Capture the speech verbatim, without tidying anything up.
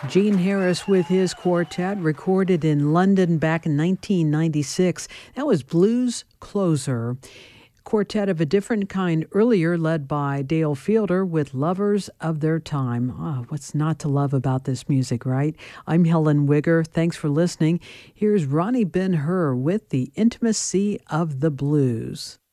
Gene Harris with his quartet, recorded in London back in nineteen ninety-six. That was Blues Closer. Quartet of a different kind earlier, led by Dale Fielder with Lovers of Their Time. Ah, what's not to love about this music, right? I'm Helen Wigger. Thanks for listening. Here's Ronnie Ben-Hur with The Intimacy of the Blues.